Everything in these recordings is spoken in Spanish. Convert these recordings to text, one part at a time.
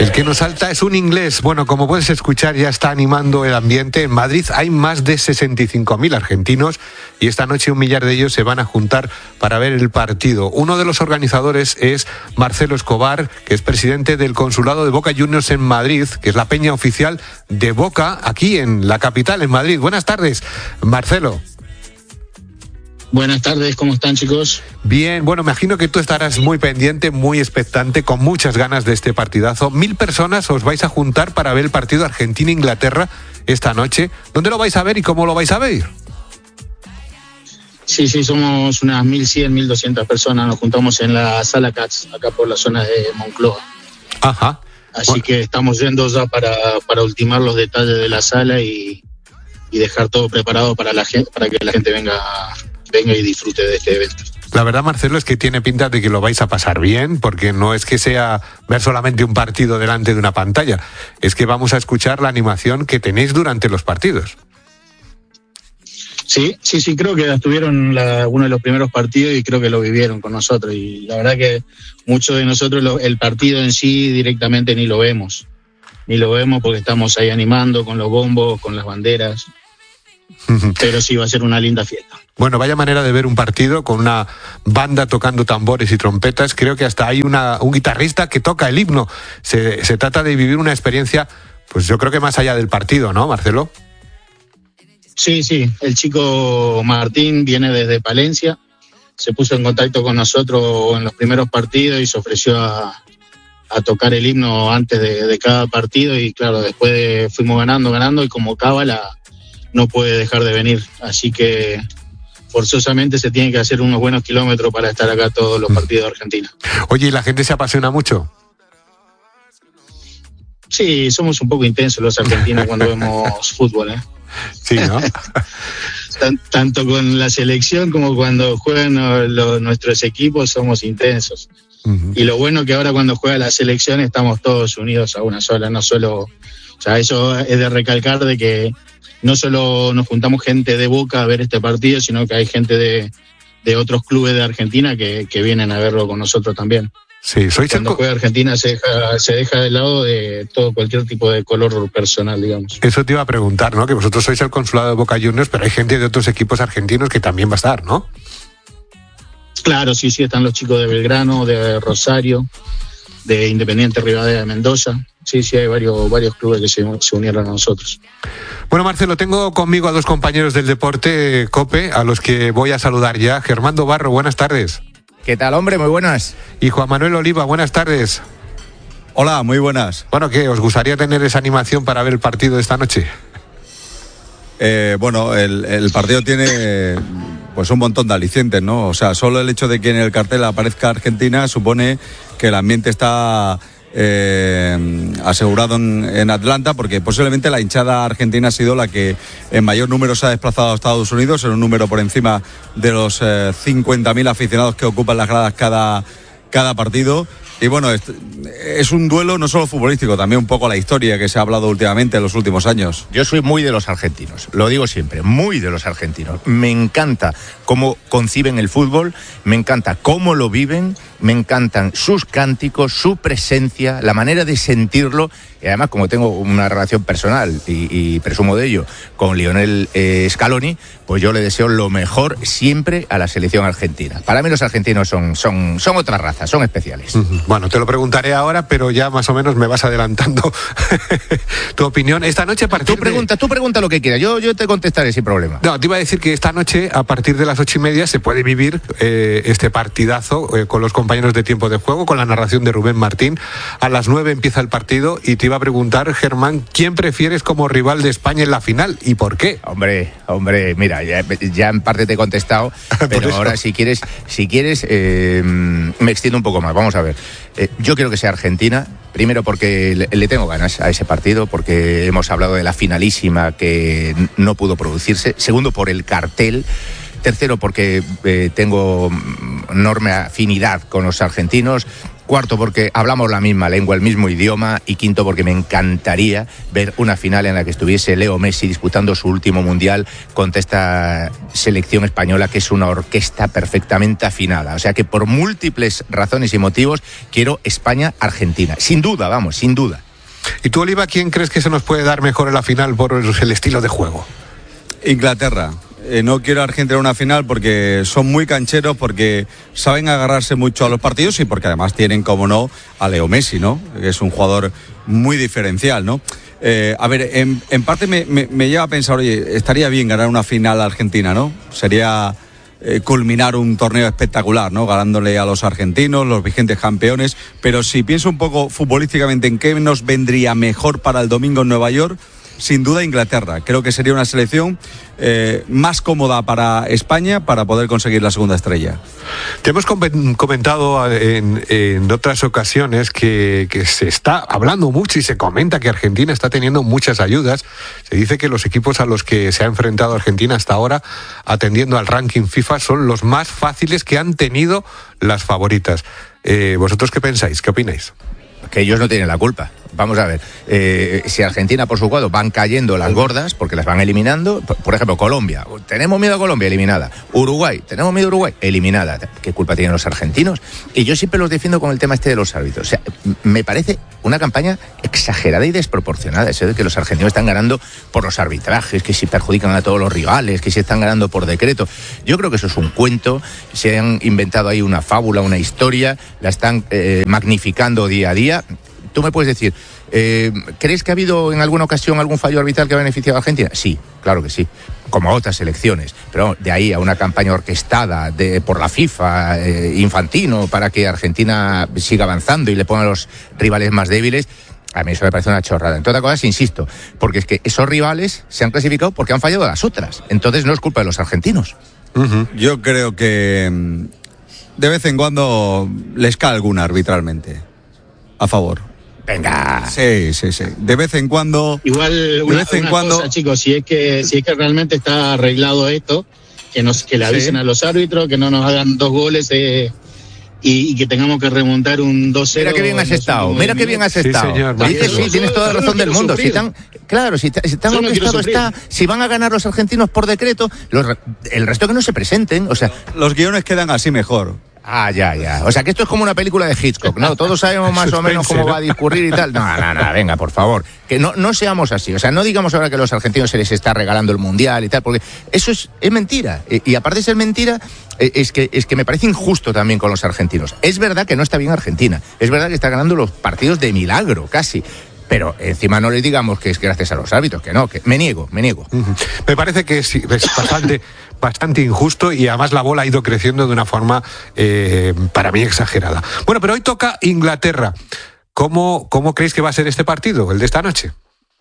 El que nos salta es un inglés. Bueno, como puedes escuchar, ya está animando el ambiente. En Madrid hay más de 65.000 argentinos y esta noche 1 millar de ellos se van a juntar para ver el partido. Uno de los organizadores es Marcelo Escobar, que es presidente del Consulado de Boca Juniors en Madrid, que es la peña oficial de Boca aquí en la capital, en Madrid. Buenas tardes, Marcelo. Buenas tardes, ¿cómo están, chicos? Bien, bueno, me imagino que tú estarás muy pendiente, muy expectante, con muchas ganas de este partidazo. 1.000 personas os vais a juntar para ver el partido Argentina-Inglaterra esta noche. ¿Dónde lo vais a ver y cómo lo vais a ver? Sí, somos unas 1.100, 1.200 personas. Nos juntamos en la Sala Katz, acá por la zona de Moncloa. Ajá. Así que estamos yendo ya para ultimar los detalles de la sala y dejar todo preparado para que la gente venga y disfrute de este evento. La verdad, Marcelo, es que tiene pinta de que lo vais a pasar bien, porque no es que sea ver solamente un partido delante de una pantalla, es que vamos a escuchar la animación que tenéis durante los partidos. Sí, creo que estuvieron uno de los primeros partidos y creo que lo vivieron con nosotros, y la verdad que muchos de nosotros el partido en sí directamente ni lo vemos porque estamos ahí animando con los bombos, con las banderas, pero sí va a ser una linda fiesta. Bueno, vaya manera de ver un partido con una banda tocando tambores y trompetas. Creo que hasta hay un guitarrista que toca el himno. Se trata de vivir una experiencia, pues yo creo que más allá del partido, ¿no, Marcelo? Sí, el chico Martín viene desde Palencia, se puso en contacto con nosotros en los primeros partidos y se ofreció a tocar el himno antes de cada partido, y claro, después fuimos ganando y como cábala no puede dejar de venir, así que forzosamente se tiene que hacer unos buenos kilómetros para estar acá todos los partidos de Argentina. Oye, ¿y la gente se apasiona mucho? Sí, somos un poco intensos los argentinos cuando vemos fútbol, ¿eh? Sí, ¿no? Tanto con la selección como cuando juegan nuestros equipos somos intensos. Uh-huh. Y lo bueno que ahora cuando juega la selección estamos todos unidos a una sola, no solo... O sea, eso es de recalcar de que no solo nos juntamos gente de Boca a ver este partido, sino que hay gente de otros clubes de Argentina que vienen a verlo con nosotros también. Sí, cuando juega Argentina se deja de lado de todo, cualquier tipo de color personal, digamos. Eso te iba a preguntar, ¿no? Que vosotros sois el Consulado de Boca Juniors, pero hay gente de otros equipos argentinos que también va a estar, ¿no? Claro, sí, están los chicos de Belgrano, de Rosario, de Independiente Rivadavia de Mendoza. Sí, hay varios clubes que se unieron a nosotros. Bueno, Marcelo, tengo conmigo a dos compañeros del deporte, COPE, a los que voy a saludar ya. Germando Barro, buenas tardes. ¿Qué tal, hombre? Muy buenas. Y Juan Manuel Oliva, buenas tardes. Hola, muy buenas. Bueno, ¿qué? ¿Os gustaría tener esa animación para ver el partido de esta noche? Bueno, el partido tiene pues un montón de alicientes, ¿no? O sea, solo el hecho de que en el cartel aparezca Argentina supone que el ambiente está asegurado en Atlanta, porque posiblemente la hinchada argentina ha sido la que en mayor número se ha desplazado a Estados Unidos, en un número por encima de los 50.000 aficionados que ocupan las gradas cada partido. Y bueno, es un duelo no solo futbolístico, también un poco la historia que se ha hablado últimamente en los últimos años. Yo soy muy de los argentinos, lo digo siempre, muy de los argentinos. Me encanta cómo conciben el fútbol, me encanta cómo lo viven, me encantan sus cánticos, su presencia, la manera de sentirlo. Y además, como tengo una relación personal y presumo de ello con Lionel Scaloni, pues yo le deseo lo mejor siempre a la selección argentina. Para mí los argentinos son otra raza, son especiales. Bueno, te lo preguntaré ahora, pero ya más o menos me vas adelantando tu opinión. Esta noche a partir Tú pregunta lo que quieras, yo te contestaré sin problema. No, te iba a decir que esta noche, a partir de las 8:30, se puede vivir este partidazo con los compañeros de Tiempo de Juego, con la narración de Rubén Martín. A las 9 empieza el partido y te iba a preguntar, Germán, ¿quién prefieres como rival de España en la final y por qué? Hombre, mira, ya en parte te he contestado, pero ahora si quieres me extiendo un poco más. Vamos a ver, yo quiero que sea Argentina, primero porque le tengo ganas a ese partido, porque hemos hablado de la finalísima que no pudo producirse, segundo por el cartel, tercero porque tengo enorme afinidad con los argentinos. Cuarto, porque hablamos la misma lengua, el mismo idioma. Y quinto, porque me encantaría ver una final en la que estuviese Leo Messi disputando su último mundial contra esta selección española, que es una orquesta perfectamente afinada. O sea que por múltiples razones y motivos quiero España-Argentina. Sin duda, vamos, sin duda. ¿Y tú, Oliva, quién crees que se nos puede dar mejor en la final por el estilo de juego? Inglaterra. No quiero a Argentina en una final porque son muy cancheros, porque saben agarrarse mucho a los partidos y porque además tienen, como no, a Leo Messi, ¿no? Que es un jugador muy diferencial, ¿no? A ver, en parte me lleva a pensar, oye, estaría bien ganar una final a Argentina, ¿no? Sería culminar un torneo espectacular, ¿no? Ganándole a los argentinos, los vigentes campeones. Pero si pienso un poco futbolísticamente en qué nos vendría mejor para el domingo en Nueva York, sin duda Inglaterra. Creo que sería una selección más cómoda para España para poder conseguir la segunda estrella. Te hemos comentado en otras ocasiones que se está hablando mucho y se comenta que Argentina está teniendo muchas ayudas. Se dice que los equipos a los que se ha enfrentado Argentina hasta ahora, atendiendo al ranking FIFA, son los más fáciles que han tenido las favoritas. ¿Vosotros qué pensáis? ¿Qué opináis? Que ellos no tienen la culpa. Vamos a ver, si Argentina por su cuadro van cayendo las gordas, porque las van eliminando, por ejemplo, Colombia, tenemos miedo a Colombia, eliminada. Uruguay, tenemos miedo a Uruguay, eliminada. ¿Qué culpa tienen los argentinos? Y yo siempre los defiendo con el tema este de los árbitros. O sea, me parece una campaña exagerada y desproporcionada, eso de que los argentinos están ganando por los arbitrajes, que si perjudican a todos los rivales, que si están ganando por decreto. Yo creo que eso es un cuento, se han inventado ahí una fábula, una historia, la están magnificando día a día. Tú me puedes decir, ¿crees que ha habido en alguna ocasión algún fallo arbitral que ha beneficiado a Argentina? Sí, claro que sí, como otras elecciones, pero de ahí a una campaña orquestada por la FIFA, Infantino, para que Argentina siga avanzando y le ponga a los rivales más débiles, a mí eso me parece una chorrada. Entre otras cosas, insisto, porque es que esos rivales se han clasificado porque han fallado las otras, entonces no es culpa de los argentinos. Yo creo que de vez en cuando les cae alguna arbitralmente a favor. Venga. Sí. De vez en cuando. Igual, una cosa, chicos, si es que realmente está arreglado esto, que le avisen a los árbitros, que no nos hagan 2 goles y que tengamos que remontar un 2-0. Mira qué bien has estado, Sí, señor. Sí, tienes toda la razón del mundo. Si tan orquestado está, si van a ganar los argentinos por decreto, el resto que no se presenten, o sea. Los guiones quedan así mejor. Ya. O sea, que esto es como una película de Hitchcock, ¿no? Todos sabemos más o menos cómo va a discurrir y tal. No, venga, por favor. Que no seamos así. O sea, no digamos ahora que a los argentinos se les está regalando el Mundial y tal, porque eso es mentira. Y aparte de ser mentira, es que me parece injusto también con los argentinos. Es verdad que no está bien Argentina. Es verdad que está ganando los partidos de milagro, casi. Pero encima no les digamos que es gracias a los árbitros, que no, que me niego. Me parece que es bastante injusto y además la bola ha ido creciendo de una forma para mí exagerada. Bueno, pero hoy toca Inglaterra. ¿Cómo creéis que va a ser este partido, el de esta noche?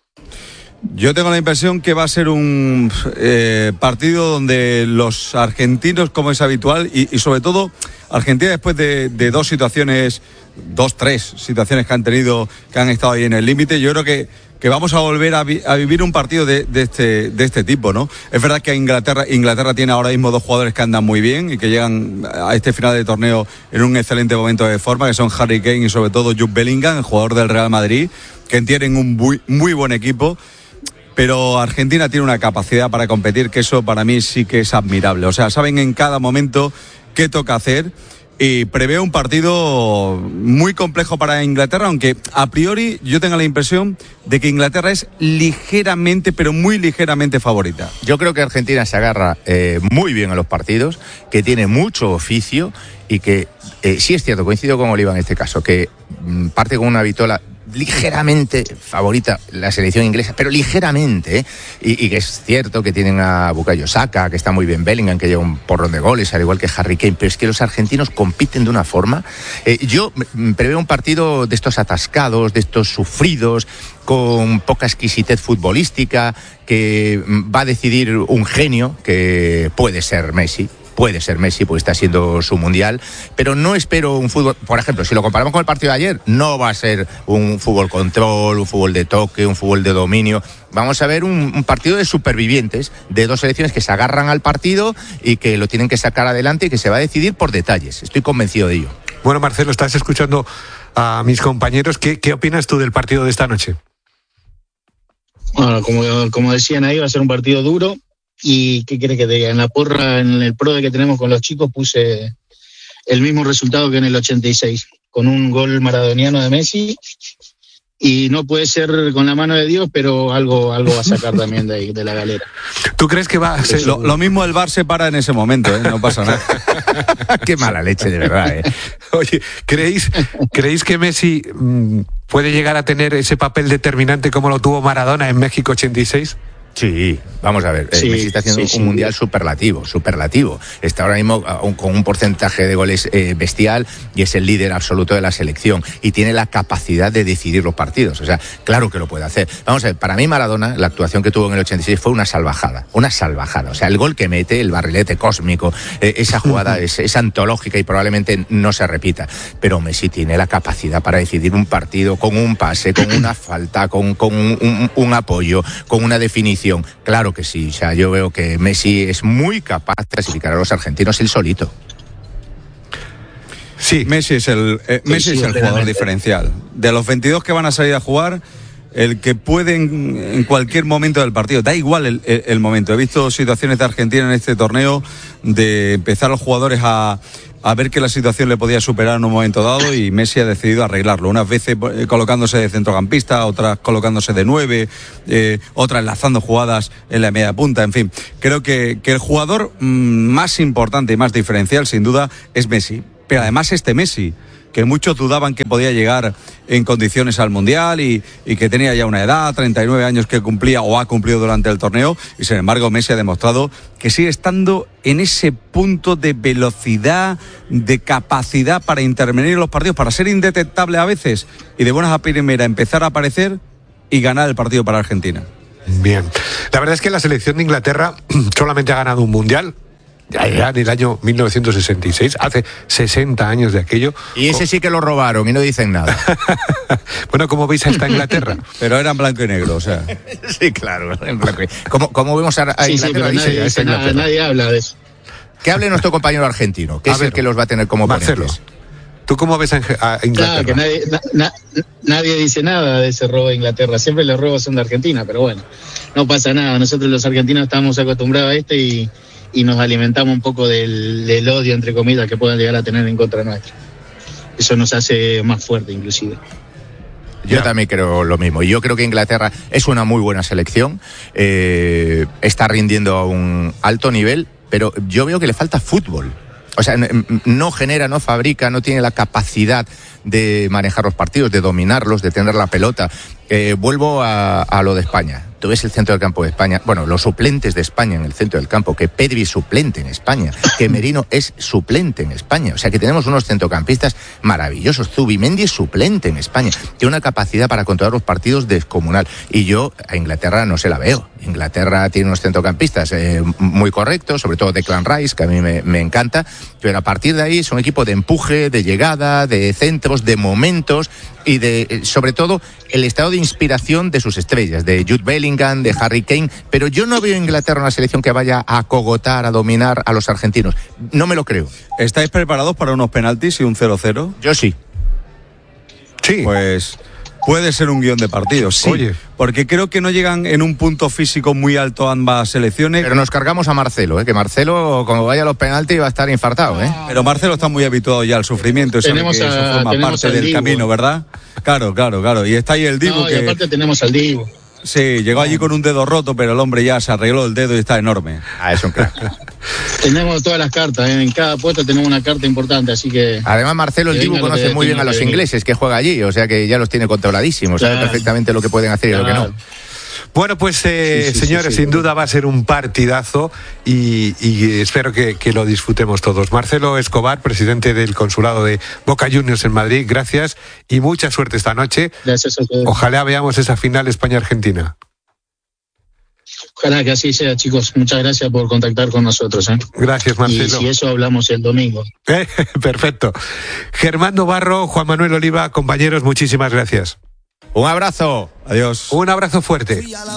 Yo tengo la impresión que va a ser un partido donde los argentinos, como es habitual, y sobre todo Argentina después de 2 situaciones, 2-3 situaciones que han tenido, que han estado ahí en el límite, yo creo que vamos a volver a vivir un partido de este tipo, ¿no? Es verdad que Inglaterra tiene ahora mismo 2 jugadores que andan muy bien y que llegan a este final de torneo en un excelente momento de forma, que son Harry Kane y sobre todo Jude Bellingham, el jugador del Real Madrid, que tienen un muy buen equipo. Pero Argentina tiene una capacidad para competir que eso para mí sí que es admirable. O sea, saben en cada momento qué toca hacer y prevé un partido muy complejo para Inglaterra, aunque a priori yo tengo la impresión de que Inglaterra es ligeramente, pero muy ligeramente favorita. Yo creo que Argentina se agarra muy bien a los partidos, que tiene mucho oficio y que sí es cierto, coincido con Oliva en este caso, que parte con una vitola ligeramente favorita la selección inglesa, pero ligeramente, y que es cierto que tienen a Bukayo Saka, que está muy bien Bellingham, que lleva un porrón de goles, al igual que Harry Kane, pero es que los argentinos compiten de una forma. Yo preveo un partido de estos atascados, de estos sufridos, con poca exquisitez futbolística, que va a decidir un genio, que puede ser Messi, porque está siendo su mundial, pero no espero un fútbol, por ejemplo, si lo comparamos con el partido de ayer, no va a ser un fútbol control, un fútbol de toque, un fútbol de dominio. Vamos a ver un partido de supervivientes, de 2 selecciones que se agarran al partido y que lo tienen que sacar adelante y que se va a decidir por detalles. Estoy convencido de ello. Bueno, Marcelo, estás escuchando a mis compañeros. ¿Qué opinas tú del partido de esta noche? Bueno, como decían ahí, va a ser un partido duro. ¿Y qué quiere que te diga? En la porra, en el PRODE que tenemos con los chicos, puse el mismo resultado que en el 86, con un gol maradoniano de Messi. Y no puede ser con la mano de Dios, pero algo va a sacar también de la galera. ¿Tú crees que va a ser...? Lo mismo el VAR se para en ese momento, no pasa nada. Qué mala leche, de verdad. Oye, ¿creéis que Messi puede llegar a tener ese papel determinante como lo tuvo Maradona en México 86? Sí, vamos a ver, Messi está haciendo un mundial superlativo. Está ahora mismo con un porcentaje de goles bestial y es el líder absoluto de la selección y tiene la capacidad de decidir los partidos. O sea, claro que lo puede hacer. Vamos a ver, para mí Maradona, la actuación que tuvo en el 86 fue una salvajada. O sea, el gol que mete, el barrilete cósmico, esa jugada es antológica y probablemente no se repita. Pero Messi tiene la capacidad para decidir un partido con un pase, con una falta, con un apoyo, con una definición. Claro que sí, o sea, yo veo que Messi es muy capaz de clasificar a los argentinos él solito. Sí, Messi es el jugador diferencial. De los 22 que van a salir a jugar, el que puede en cualquier momento del partido, da igual el momento. He visto situaciones de Argentina en este torneo de empezar los jugadores a ver que la situación le podía superar en un momento dado y Messi ha decidido arreglarlo. Unas veces colocándose de centrocampista, otras colocándose de 9, otras enlazando jugadas en la media punta. En fin, creo que el jugador más importante y más diferencial sin duda es Messi. Pero además Messi, que muchos dudaban que podía llegar en condiciones al Mundial y que tenía ya una edad, 39 años que cumplía o ha cumplido durante el torneo, y sin embargo Messi ha demostrado que sigue estando en ese punto de velocidad, de capacidad para intervenir en los partidos, para ser indetectable a veces y de buenas a primera empezar a aparecer y ganar el partido para Argentina. Bien, la verdad es que la selección de Inglaterra solamente ha ganado un Mundial. Ya en el año 1966, hace 60 años de aquello. Y ese sí que lo robaron y no dicen nada. Bueno, ¿cómo veis a esta Inglaterra? Pero era en blanco y negro, o sea. Sí, claro, en blanco y negro. ¿Cómo vemos a Inglaterra? Sí, pero nadie habla de eso. Que hable nuestro compañero argentino, que es el que los va a tener como Marcelo, ponentes. ¿Tú cómo ves a Inglaterra? Claro, que nadie dice nada de ese robo de Inglaterra. Siempre los robos son de Argentina, pero bueno, no pasa nada. Nosotros los argentinos estamos acostumbrados a esto y nos alimentamos un poco del odio, entre comillas, que puedan llegar a tener en contra nuestra. Eso nos hace más fuerte, inclusive. Yo también creo lo mismo. Yo creo que Inglaterra es una muy buena selección, está rindiendo a un alto nivel, pero yo veo que le falta fútbol. O sea, no genera, no fabrica, no tiene la capacidad de manejar los partidos, de dominarlos, de tener la pelota. Vuelvo a lo de España. Tú ves el centro del campo de España, bueno, los suplentes de España en el centro del campo, que Pedri es suplente en España, que Merino es suplente en España. O sea, que tenemos unos centrocampistas maravillosos. Zubimendi es suplente en España. Tiene una capacidad para controlar los partidos descomunal. Y yo a Inglaterra no se la veo. Inglaterra tiene unos centrocampistas muy correctos, sobre todo Declan Rice, que a mí me encanta, pero a partir de ahí es un equipo de empuje, de llegada, de centros, de momentos y de, sobre todo, el estado de inspiración de sus estrellas, de Jude Bellingham, de Harry Kane, pero yo no veo en Inglaterra una selección que vaya a cogotar, a dominar a los argentinos. No me lo creo. ¿Estáis preparados para unos penaltis y un 0-0? Yo sí. Sí. Pues puede ser un guión de partido, sí. Oye. Porque creo que no llegan en un punto físico muy alto ambas selecciones. Pero nos cargamos a Marcelo, que Marcelo, cuando vaya a los penaltis, va a estar infartado, Pero Marcelo está muy habituado ya al sufrimiento, y sabe que eso forma parte del camino, ¿verdad? Claro. Y está ahí el Dibu. Y aparte tenemos al Dibu. Sí, llegó allí con un dedo roto, pero el hombre ya se arregló el dedo y está enorme. Es un crack. Tenemos todas las cartas, en cada puesto tenemos una carta importante, así que... Además, Marcelo, el Dibu conoce muy bien a los ingleses que juega allí, o sea que ya los tiene controladísimos, sabe perfectamente lo que pueden hacer y lo que no. Bueno, pues señores, sin duda va a ser un partidazo y espero que lo disfrutemos todos. Marcelo Escobar, presidente del Consulado de Boca Juniors en Madrid, gracias y mucha suerte esta noche. Gracias a ustedes. Ojalá veamos esa final España-Argentina. Ojalá que así sea, chicos. Muchas gracias por contactar con nosotros. Gracias, Marcelo. Y si eso hablamos el domingo. Perfecto. Germán Navarro, Juan Manuel Oliva, compañeros, muchísimas gracias. Un abrazo. Adiós. Un abrazo fuerte.